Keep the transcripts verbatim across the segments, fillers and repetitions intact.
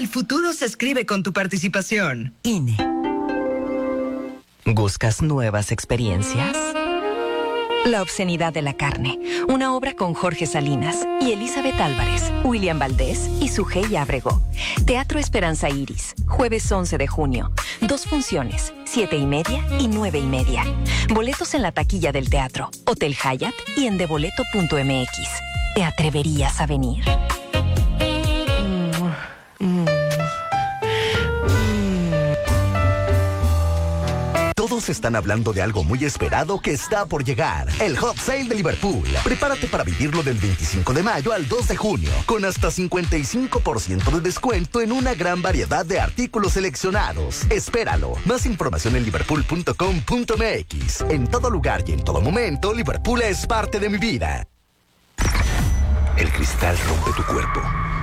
El futuro se escribe con tu participación. I N E. ¿Buscas nuevas experiencias? La obscenidad de la carne, una obra con Jorge Salinas y Elizabeth Álvarez, William Valdés y Sujei Ábrego. Teatro Esperanza Iris, jueves once de junio. Dos funciones, siete y media y nueve y media. Boletos en la taquilla del teatro, Hotel Hyatt y en deboleto punto m x. ¿Te atreverías a venir? Todos están hablando de algo muy esperado que está por llegar. El Hot Sale de Liverpool. Prepárate para vivirlo del veinticinco de mayo al dos de junio, con hasta cincuenta y cinco por ciento de descuento en una gran variedad de artículos seleccionados. Espéralo. Más información en liverpool punto com punto m x. En todo lugar y en todo momento, Liverpool es parte de mi vida. El cristal rompe tu cuerpo.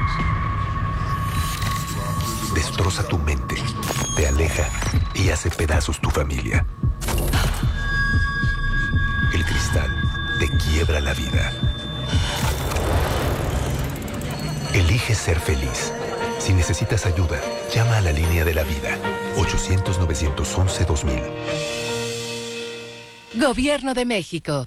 Destroza tu mente, te aleja y hace pedazos tu familia. El cristal te quiebra la vida. Elige ser feliz. Si necesitas ayuda, llama a la línea de la vida. ochocientos, novecientos once, dos mil. Gobierno de México.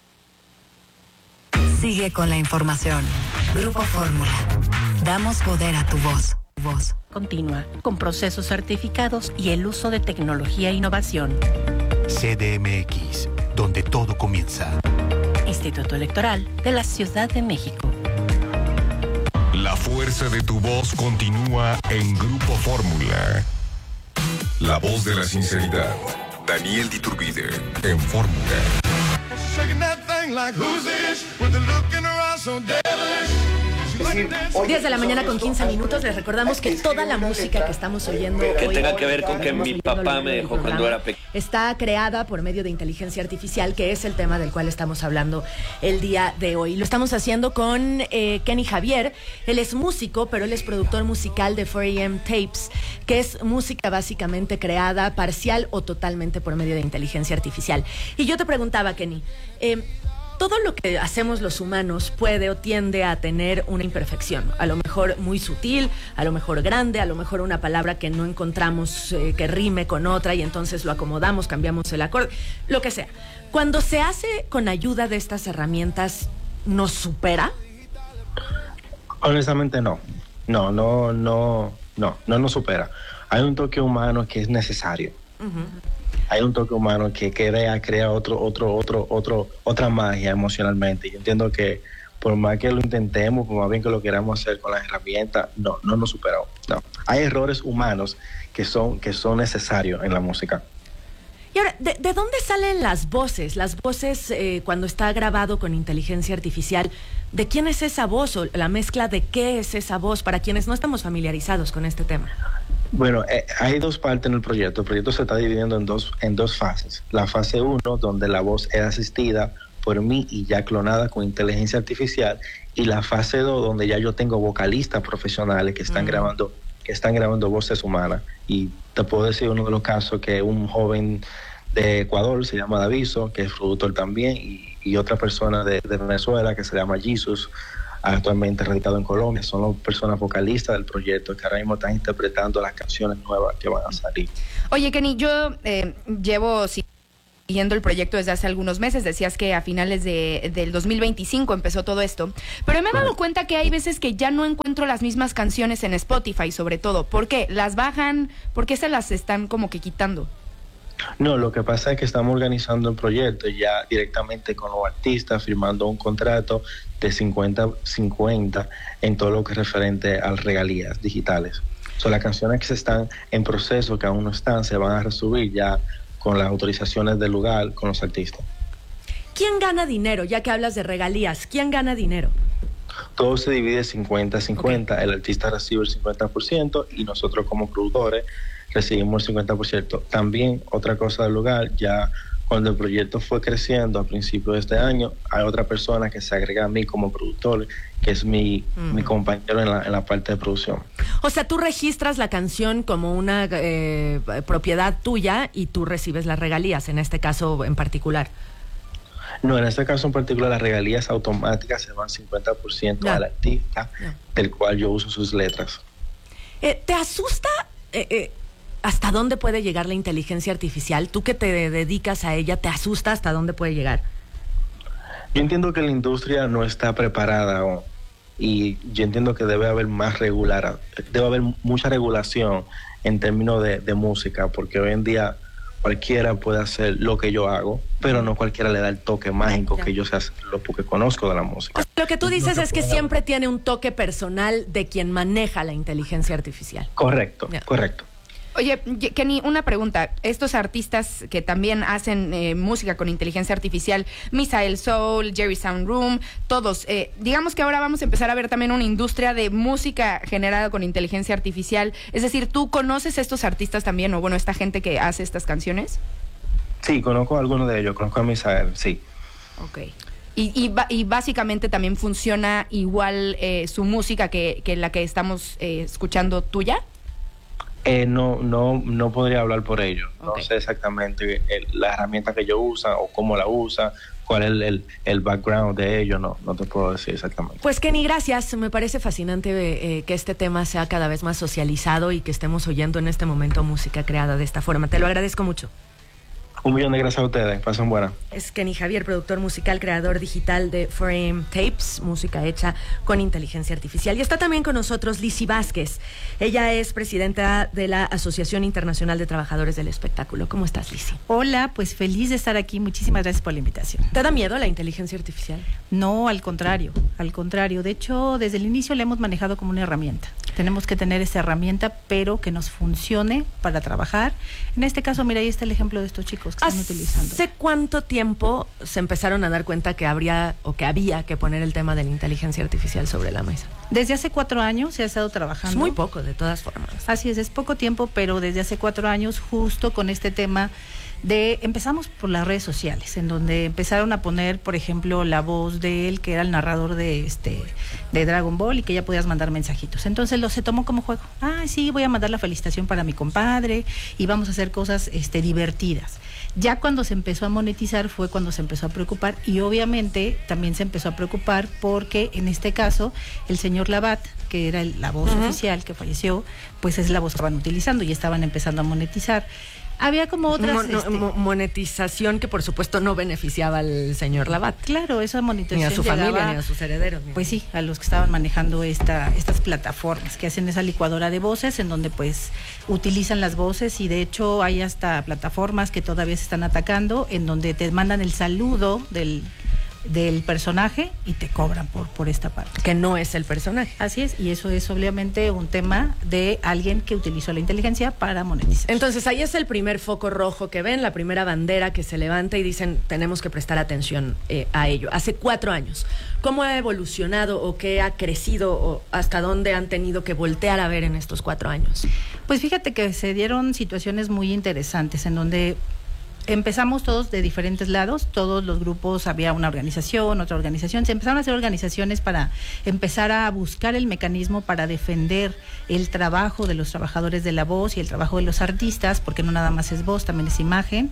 Sigue con la información. Grupo Fórmula. Damos poder a tu voz. Voz. Continua, con procesos certificados y el uso de tecnología e innovación. C D M X, donde todo comienza. Instituto Electoral de la Ciudad de México. La fuerza de tu voz continúa en Grupo Fórmula. La voz de la sinceridad. Daniel Diturbide en Fórmula. diez de la mañana con quince minutos. Les recordamos que toda la música que estamos oyendo que hoy, tenga que ver con que mi papá me dejó cuando era pequeño, está creada por medio de inteligencia artificial, que es el tema del cual estamos hablando el día de hoy. Lo estamos haciendo con eh, Kenny Javier. Él es músico, pero él es productor musical de cuatro a eme Tapes, que es música básicamente creada parcial o totalmente por medio de inteligencia artificial. Y yo te preguntaba, Kenny, eh, todo lo que hacemos los humanos puede o tiende a tener una imperfección, a lo mejor muy sutil, a lo mejor grande, a lo mejor una palabra que no encontramos eh, que rime con otra y entonces lo acomodamos, cambiamos el acorde, lo que sea. Cuando se hace con ayuda de estas herramientas, ¿nos supera? Honestamente no, no, no, no, no, no nos supera. Hay un toque humano que es necesario. Uh-huh. Hay un toque humano que crea, crea otro, otro, otro, otro, otra magia emocionalmente. Yo entiendo que por más que lo intentemos, por más bien que lo queramos hacer con las herramientas, no, no nos superamos. No. Hay errores humanos que son, que son necesarios en la música. Y ahora, ¿de, de dónde salen las voces? Las voces eh, cuando está grabado con inteligencia artificial, ¿de quién es esa voz o la mezcla de qué es esa voz para quienes no estamos familiarizados con este tema? Bueno, eh, hay dos partes en el proyecto. El proyecto se está dividiendo en dos, en dos fases. La fase uno, donde la voz es asistida por mí y ya clonada con inteligencia artificial, y la fase dos, donde ya yo tengo vocalistas profesionales que están mm. grabando, que están grabando voces humanas. Y te puedo decir uno de los casos que un joven de Ecuador se llama Daviso, que es productor también, y, y otra persona de, de Venezuela que se llama Jesus, actualmente radicado en Colombia. Son las personas vocalistas del proyecto que ahora mismo están interpretando las canciones nuevas que van a salir. Oye, Kenny, yo eh, llevo siguiendo el proyecto desde hace algunos meses. Decías que a finales de, del dos mil veinticinco empezó todo esto, pero me he dado cuenta que hay veces que ya no encuentro las mismas canciones en Spotify, sobre todo. ¿Por qué? ¿Las bajan? ¿Por qué se las están como que quitando? No, lo que pasa es que estamos organizando el proyecto ya directamente con los artistas, firmando un contrato de cincuenta cincuenta en todo lo que es referente a las regalías digitales. Son las canciones que se están en proceso, que aún no están, se van a resubir ya con las autorizaciones del lugar, con los artistas. ¿Quién gana dinero? Ya que hablas de regalías, ¿quién gana dinero? Todo se divide cincuenta cincuenta, okay. El artista recibe el cincuenta por ciento y nosotros como productores recibimos el cincuenta por ciento. También, otra cosa del lugar, ya cuando el proyecto fue creciendo a principios de este año, hay otra persona que se agrega a mí como productor, que es mi, mm. mi compañero en la, en la parte de producción. O sea, tú registras la canción como una eh, propiedad tuya y tú recibes las regalías, en este caso en particular. No, en este caso en particular las regalías automáticas se van cincuenta por ciento no. al artista, no. del cual yo uso sus letras. Eh, ¿Te asusta eh, eh, hasta dónde puede llegar la inteligencia artificial? Tú que te dedicas a ella, ¿te asusta hasta dónde puede llegar? Yo entiendo que la industria no está preparada aún, y yo entiendo que debe haber más regular, debe haber mucha regulación en términos de, de música, porque hoy en día cualquiera puede hacer lo que yo hago, pero no cualquiera le da el toque mágico que yo sé hacerlo porque conozco de la música. Lo que tú dices es que siempre tiene un toque personal de quien maneja la inteligencia artificial. Correcto, yeah. correcto. Oye, Kenny, una pregunta. Estos artistas que también hacen eh, música con inteligencia artificial, Misael Soul, Jerry Sound Room, todos, eh, digamos que ahora vamos a empezar a ver también una industria de música generada con inteligencia artificial. Es decir, ¿tú conoces estos artistas también, o bueno, esta gente que hace estas canciones? Sí, conozco a algunos de ellos, conozco a Misael, sí. Ok. Y, y, y básicamente también funciona igual eh, su música que, que la que estamos eh, escuchando tuya. Eh, no, no, no podría hablar por ello. Okay. No sé exactamente el, la herramienta que ellos usan o cómo la usan, cuál es el, el, el background de ellos, no, no te puedo decir exactamente. Pues Kenny, gracias. Me parece fascinante eh, que este tema sea cada vez más socializado y que estemos oyendo en este momento música creada de esta forma. Te lo agradezco mucho. Un millón de gracias a ustedes. Pasen buena. Es Kenny Javier, productor musical, creador digital de cuatro A M Tapes, música hecha con inteligencia artificial. Y está también con nosotros Lizzy Vázquez. Ella es presidenta de la Asociación Internacional de Trabajadores del Espectáculo. ¿Cómo estás, Lizzy? Hola, pues feliz de estar aquí. Muchísimas gracias por la invitación. ¿Te da miedo la inteligencia artificial? No, al contrario, al contrario. De hecho, desde el inicio la hemos manejado como una herramienta. Tenemos que tener esa herramienta, pero que nos funcione para trabajar. En este caso, mira, ahí está el ejemplo de estos chicos que están utilizando. ¿Hace cuánto tiempo se empezaron a dar cuenta que habría o que había que poner el tema de la inteligencia artificial sobre la mesa? Desde hace cuatro años se ha estado trabajando. Es muy poco, de todas formas. Así es, es poco tiempo, pero desde hace cuatro años, justo con este tema de, empezamos por las redes sociales, en donde empezaron a poner, por ejemplo, la voz de él, que era el narrador de este de Dragon Ball, y que ya podías mandar mensajitos. Entonces lo se tomó como juego. Ah, sí, voy a mandar la felicitación para mi compadre y vamos a hacer cosas este, divertidas. Ya cuando se empezó a monetizar fue cuando se empezó a preocupar, y obviamente también se empezó a preocupar porque en este caso el señor Labat, que era el, la voz uh-huh. oficial que falleció, pues es la voz que estaban utilizando y estaban empezando a monetizar. Había como otras... Mon, este, monetización que por supuesto no beneficiaba al señor Labat. Claro, esa monetización ni a su llegaba, familia, ni a sus herederos. Pues sí, a los que estaban manejando esta, estas plataformas, que hacen esa licuadora de voces, en donde pues utilizan las voces, y de hecho hay hasta plataformas que todavía se están atacando, en donde te mandan el saludo del... del personaje y te cobran por, por esta parte. Que no es el personaje. Así es, y eso es obviamente un tema de alguien que utilizó la inteligencia para monetizar. Entonces ahí es el primer foco rojo que ven, la primera bandera que se levanta y dicen, tenemos que prestar atención eh, a ello. Hace cuatro años, ¿cómo ha evolucionado o qué ha crecido o hasta dónde han tenido que voltear a ver en estos cuatro años? Pues fíjate que se dieron situaciones muy interesantes en donde empezamos todos de diferentes lados, todos los grupos, había una organización, otra organización, se empezaron a hacer organizaciones para empezar a buscar el mecanismo para defender el trabajo de los trabajadores de la voz y el trabajo de los artistas, porque no nada más es voz, también es imagen,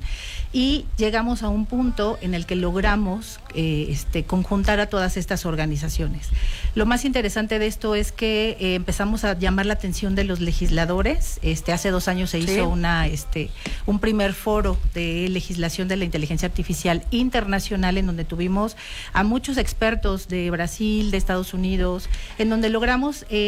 y llegamos a un punto en el que logramos eh, este, conjuntar a todas estas organizaciones. Lo más interesante de esto es que eh, empezamos a llamar la atención de los legisladores. Este, hace dos años se hizo sí. una, este, un primer foro de legislación de la inteligencia artificial internacional, en donde tuvimos a muchos expertos de Brasil, de Estados Unidos, en donde logramos eh,